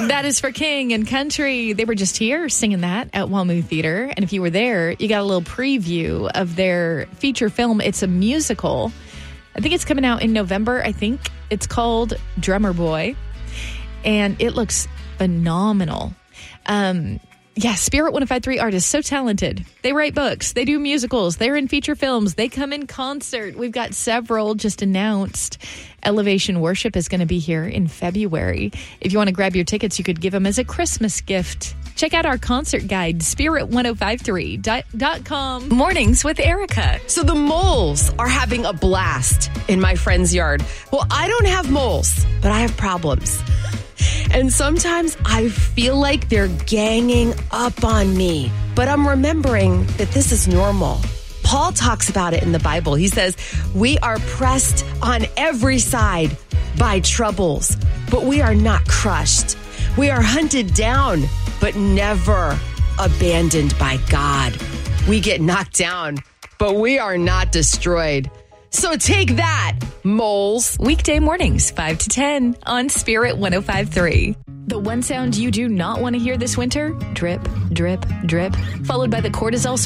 That is for King and Country. They were just here singing that at WAMU Theater. And if you were there, you got a little preview of their feature film. It's a musical. I think it's coming out in November. I think it's called Drummer Boy. And it looks phenomenal. Spirit 105.3 artists, so talented. They write books. They do musicals. They're in feature films. They come in concert. We've got several just announced. Elevation Worship is going to be here in February. If you want to grab your tickets, you could give them as a Christmas gift. Check out our concert guide, spirit1053.com. Mornings with Erica. So the moles are having a blast in my friend's yard. Well, I don't have moles, but I have problems. And sometimes I feel like they're ganging up on me. But I'm remembering that this is normal. Paul talks about it in the Bible. He says, we are pressed on every side by troubles, but we are not crushed. We are hunted down, but never abandoned by God. We get knocked down, but we are not destroyed. So take that, moles. Weekday mornings, 5 to 10 on Spirit 105.3. The one sound you do not want to hear this winter? Drip, drip, drip. Followed by the cortisol